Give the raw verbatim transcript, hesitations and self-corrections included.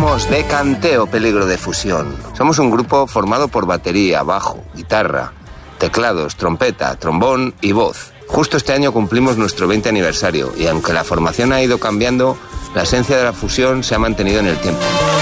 Somos Decanteo Peligro de Fusión. Somos un grupo formado por batería, bajo, guitarra, teclados, trompeta, trombón y voz. Justo este año cumplimos nuestro veinte aniversario y aunque la formación ha ido cambiando, la esencia de la fusión se ha mantenido en el tiempo.